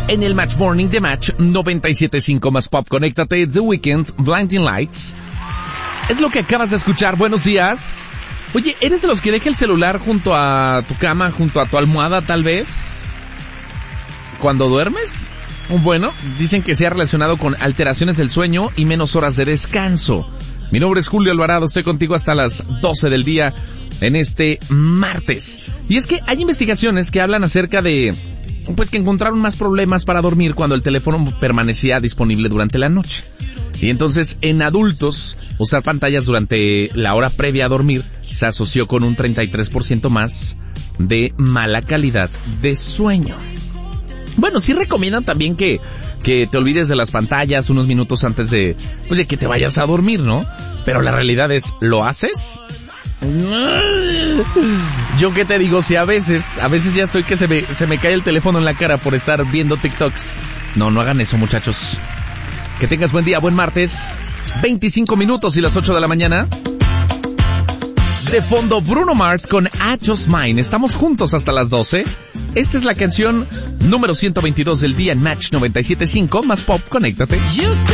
en el Match Morning de Match 97.5 más Pop. Conéctate, The Weeknd, Blinding Lights. Es lo que acabas de escuchar. Buenos días. Oye, ¿eres de los que deja el celular junto a tu cama, junto a tu almohada tal vez, cuando duermes? Bueno, dicen que se ha relacionado con alteraciones del sueño y menos horas de descanso. Mi nombre es Julio Alvarado, estoy contigo hasta las 12 del día en este martes. Y es que hay investigaciones que hablan acerca de, pues, que encontraron más problemas para dormir cuando el teléfono permanecía disponible durante la noche. Y entonces, en adultos, usar pantallas durante la hora previa a dormir se asoció con un 33% más de mala calidad de sueño. Bueno, sí recomiendan también que te olvides de las pantallas unos minutos antes de, pues, de que te vayas a dormir, ¿no? Pero la realidad es, ¿lo haces? Yo qué te digo, si a veces ya estoy que se me cae el teléfono en la cara por estar viendo TikToks. No hagan eso, muchachos. Que tengas buen día, buen martes. 25 minutos y las 8 de la mañana. De fondo, Bruno Mars con I Just Mine. Estamos juntos hasta las 12. Esta es la canción número 122 del día en Match 97.5 más Pop. Conéctate.